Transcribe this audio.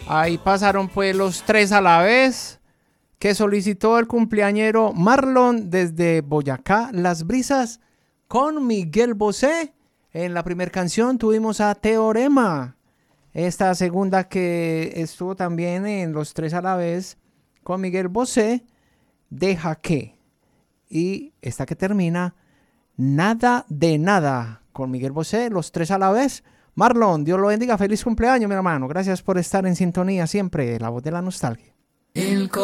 Ahí pasaron pues los tres a la vez que solicitó el cumpleañero Marlon desde Boyacá, Las Brisas, con Miguel Bosé. En la primera canción tuvimos a Teorema. Esta segunda que estuvo también en los tres a la vez con Miguel Bosé, Deja que. Y esta que termina, Nada de Nada, con Miguel Bosé, los tres a la vez. Marlon, Dios lo bendiga, feliz cumpleaños, mi hermano. Gracias por estar en sintonía siempre, La Voz de la Nostalgia.